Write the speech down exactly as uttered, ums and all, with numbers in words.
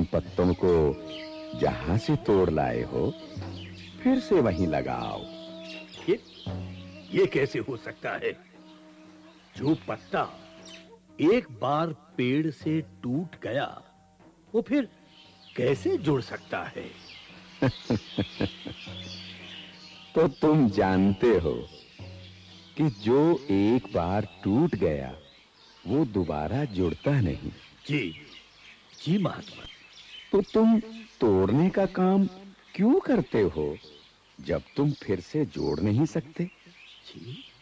पत्तों को जहां से तोड़ लाए हो फिर से वहीं लगाओ। ये ये कैसे हो सकता है? जो पत्ता एक बार पेड़ से टूट गया वो फिर कैसे जुड़ सकता है? तो तुम जानते हो कि जो एक बार टूट गया वो दोबारा जुड़ता नहीं। जी जी महात्मा। तो तुम तोड़ने का काम क्यों करते हो जब तुम फिर से जोड़ नहीं सकते? जी